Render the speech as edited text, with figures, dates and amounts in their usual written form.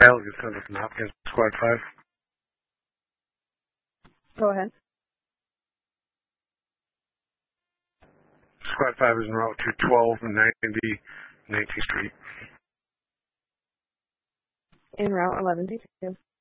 Kyle, you send us an Hopkins Squad 5. Go ahead. Squad 5 is en route to 1290 19th Street. En route 1122.